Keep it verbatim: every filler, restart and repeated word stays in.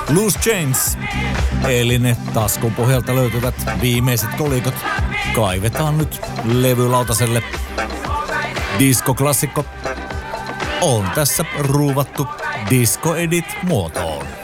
Loose Chains. Eli ne taskun pohjalta löytyvät viimeiset kolikot kaivetaan nyt levylautaselle. Diskoklassikko on tässä ruuvattu Disco Edit muotoon.